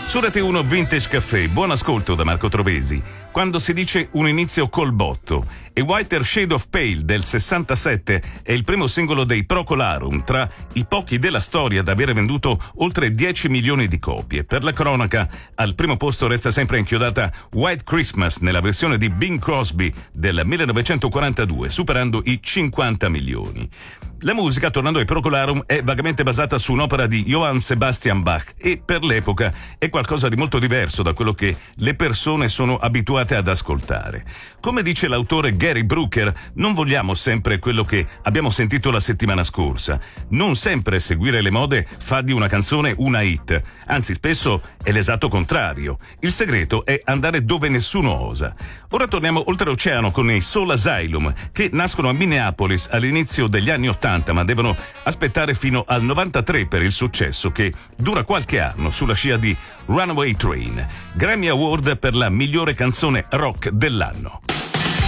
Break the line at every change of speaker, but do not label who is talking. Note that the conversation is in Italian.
Su Rete 1 Vintage Caffè, buon ascolto da Marco Trovesi. Quando si dice un inizio col botto, e Whiter Shade of Pale del 67 è il primo singolo dei Procolarum, tra i pochi della storia ad avere venduto oltre 10 milioni di copie. Per la cronaca, al primo posto resta sempre inchiodata White Christmas nella versione di Bing Crosby del 1942, superando i 50 milioni. La musica, tornando ai Procolarum, è vagamente basata su un'opera di Johann Sebastian Bach e per l'epoca è qualcosa di molto diverso da quello che le persone sono abituate ad ascoltare. Come dice l'autore Gary Brooker, non vogliamo sempre quello che abbiamo sentito la settimana scorsa. Non sempre seguire le mode fa di una canzone una hit, anzi spesso è l'esatto contrario. Il segreto è andare dove nessuno osa. Ora torniamo oltreoceano con i Soul Asylum, che nascono a Minneapolis all'inizio degli anni 80, ma devono aspettare fino al 93 per il successo che dura qualche anno sulla scia di Runaway Train. Grammy Award per la migliore canzone rock dell'anno.